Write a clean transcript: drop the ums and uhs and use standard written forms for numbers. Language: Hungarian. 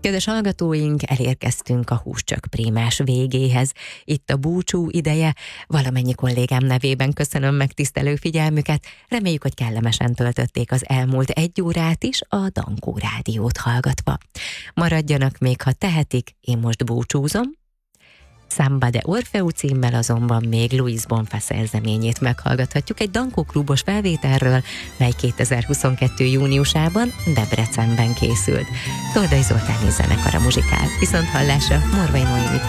Kedves hallgatóink, elérkeztünk a Húscsök Prímás végéhez. Itt a búcsú ideje. Valamennyi kollégám nevében köszönöm megtisztelő figyelmüket. Reméljük, hogy kellemesen töltötték az elmúlt 1 órát is a Dankó Rádiót hallgatva. Maradjanak még, ha tehetik, én most búcsúzom. Samba de Orfeu címmel azonban még Luis Bonfa szerzeményét meghallgathatjuk egy Dankó klubos felvételről, mely 2022. júniusában Debrecenben készült. Toldai Zoltáni zenekara muzsikál. Viszont hallásra, Morvai Noémit